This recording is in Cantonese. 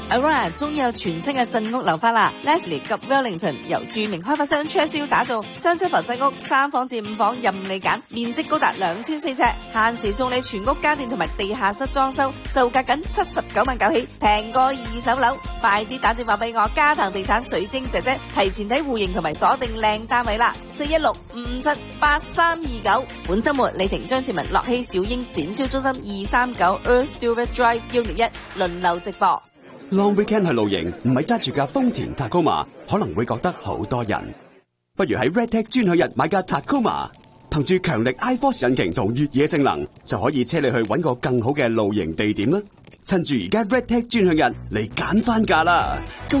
Aurora 終於有全新嘅鎮屋樓花啦 ！Leslie 及 Wellington 由著名開發商 Churchill 打造，雙車房鎮屋，3房至5房任你揀，面積高達2004尺，限時送你全屋家電同埋地下室裝修，售價僅79萬9起，平過二手樓。快啲打電話俾我，嘉騰地產水晶姐姐，提前睇戶型同埋鎖定靚單位啦！416-557-8329。本週末李婷、張志文、樂希小英展銷中心239 Earl Stewart Drive Unit 1輪流直播。 Long weekend 去露營，唔係揸住架豐田 Tacoma， 可能會覺得好多人。不如喺 Red Tag 專享日買架 Tacoma， 憑住強力 iForce 引擎同越野性能，就可以車你去揾個更好嘅露營地點啦。趁住而家 Red Tag 專享日嚟揀翻架啦！